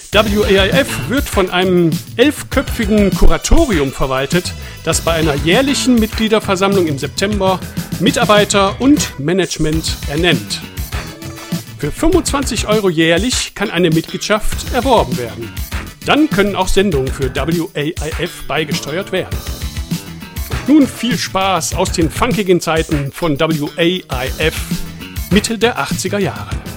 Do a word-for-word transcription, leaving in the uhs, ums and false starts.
W A I F wird von einem elfköpfigen Kuratorium verwaltet, das bei einer jährlichen Mitgliederversammlung im September Mitarbeiter und Management ernennt. Für fünfundzwanzig Euro jährlich kann eine Mitgliedschaft erworben werden. Dann können auch Sendungen für W A I F beigesteuert werden. Und nun viel Spaß aus den funkigen Zeiten von W A I F Mitte der achtziger Jahre.